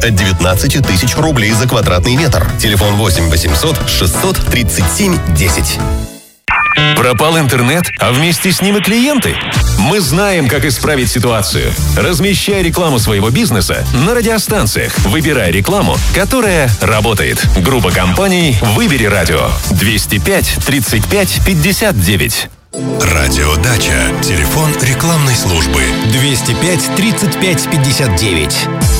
от 19 тысяч рублей за квадратный метр. Телефон 8 800 637 10. Пропал интернет, а вместе с ним и клиенты? Мы знаем, как исправить ситуацию. Размещай рекламу своего бизнеса на радиостанциях. Выбирай рекламу, которая работает. Группа компаний «Выбери радио». 205 35 59. Радиодача. Телефон рекламной службы 205 35 59.